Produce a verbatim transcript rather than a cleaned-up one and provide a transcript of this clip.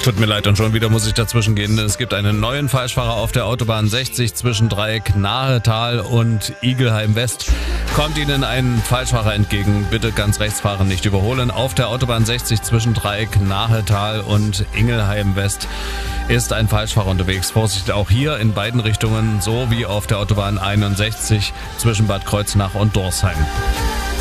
Tut mir leid, und schon wieder muss ich dazwischen gehen. Es gibt einen neuen Falschfahrer auf der Autobahn sechzig zwischen Dreieck Nahetal und Igelheim West. Kommt Ihnen ein Falschfahrer entgegen, bitte ganz rechts fahren, nicht überholen. Auf der Autobahn sechzig zwischen Dreieck Nahetal und Ingelheim West ist ein Falschfahrer unterwegs. Vorsicht auch hier in beiden Richtungen, so wie auf der Autobahn einundsechzig zwischen Bad Kreuznach und Dorsheim.